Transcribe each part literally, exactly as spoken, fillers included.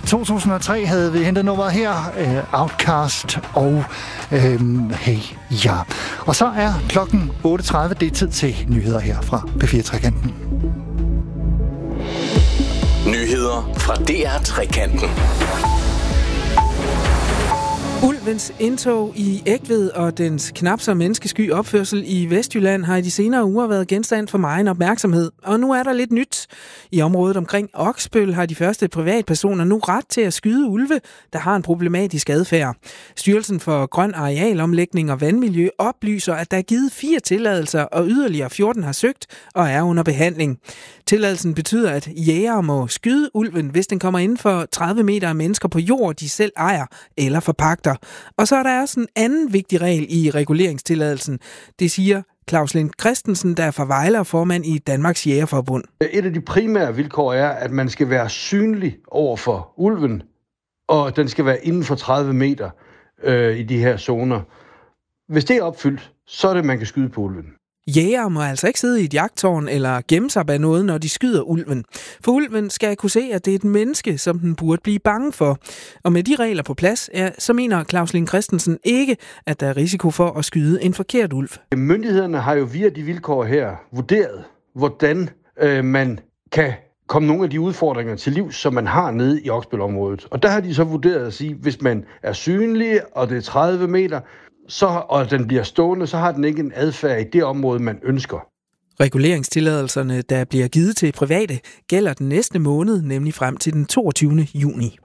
to tusind og tre havde vi hentet nummeret her, uh, Outcast og uh, Hey Ja. Og så er klokken otte tredive, det er tid til nyheder her fra P fire Trekanten. Nyheder fra D R Trekanten. Ulvens indtog i Egtved og dens knap så menneskesky opførsel i Vestjylland har i de senere uger været genstand for megen opmærksomhed. Og nu er der lidt nyt. I området omkring Oksbøl har de første privatpersoner nu ret til at skyde ulve, der har en problematisk adfærd. Styrelsen for Grøn Arealomlægning og Vandmiljø oplyser, at der er givet fire tilladelser, og yderligere fjorten har søgt og er under behandling. Tilladelsen betyder, at jægere må skyde ulven, hvis den kommer inden for tredive meter af mennesker på jord, de selv ejer eller forpagter. Og så er der også en anden vigtig regel i reguleringstilladelsen. Det siger Claus Lind Christensen, der er forvejler og formand i Danmarks Jægerforbund. Et af de primære vilkår er, at man skal være synlig over for ulven, og den skal være inden for tredive meter øh, i de her zoner. Hvis det er opfyldt, så er det, man kan skyde på ulven. Jægere må altså ikke sidde i et jagttårn eller gemme sig bag noget, når de skyder ulven. For ulven skal kunne se, at det er et menneske, som den burde blive bange for. Og med de regler på plads, ja, så mener Claus Lind Christensen ikke, at der er risiko for at skyde en forkert ulv. Myndighederne har jo via de vilkår her vurderet, hvordan øh, man kan komme nogle af de udfordringer til liv, som man har nede i Oksbøl-området. Og der har de så vurderet at sige, hvis man er synlig, og det er tredive meter, så, og den bliver stående, så har den ikke en adfærd i det område, man ønsker. Reguleringstilladelserne, der bliver givet til private, gælder den næste måned, nemlig frem til den toogtyvende juni.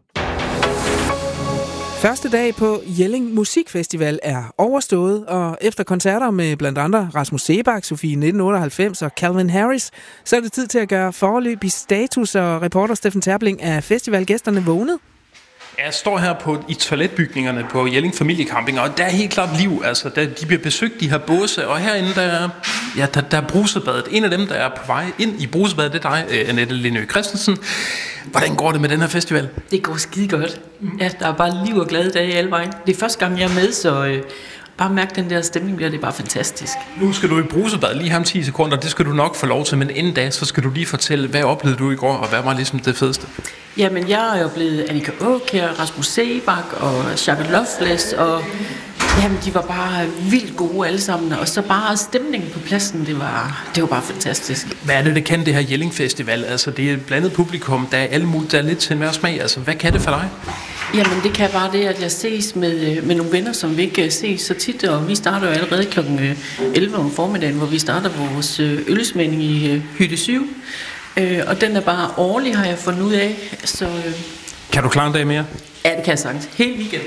Første dag på Jelling Musikfestival er overstået, og efter koncerter med blandt andre Rasmus Seebach, Sofie nitten otteoghalvfems og Calvin Harris, så er det tid til at gøre foreløbig status, og reporter Steffen Terpling er festivalgæsterne vågnet. Jeg står her på, i toiletbygningerne på Jelling Familiecamping, og der er helt klart liv. Altså, der, de bliver besøgt, de her båse, og herinde der er, ja, der, der er brusebadet. En af dem, der er på vej ind i brusebadet, det er dig, Annette Lindø Christensen. Hvordan går det med den her festival? Det går skide godt. Ja, der er bare liv og glade dage alle vejen. Det er første gang, jeg er med, så øh, bare mærke den der stemning, det er bare fantastisk. Nu skal du i brusebad lige ham ti sekunder, det skal du nok få lov til, men inden da, så skal du lige fortælle, hvad oplevede du i går, og hvad var ligesom det fedeste? Jamen, jeg er jo blevet Annika Aakjær, Rasmus Seebach og Shaka Loveless, og jamen, de var bare vildt gode alle sammen, og så bare stemningen på pladsen, det var, det var bare fantastisk. Hvad er det, det kan det her Jelling Festival? Altså, det er et blandet publikum, der er alle mulige, der er lidt til enhver smag. Altså, hvad kan det for dig? Jamen, det kan bare det, at jeg ses med, med nogle venner, som vi ikke ses så tit, og vi starter jo allerede klokken elleve om formiddagen, hvor vi starter vores ølsmænding i Hytte syv. Og den er bare årlig, har jeg fundet ud af. Så, kan du klare en dag mere? Ja, det kan jeg sagtens. Hele weekend.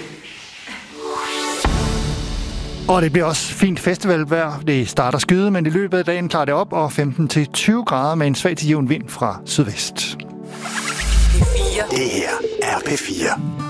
Og det bliver også fint festivalvejr. Det starter skyde, men i løbet af dagen klarer det op, og femten til tyve grader med en svag til jævn vind fra sydvest. Det her er P fire.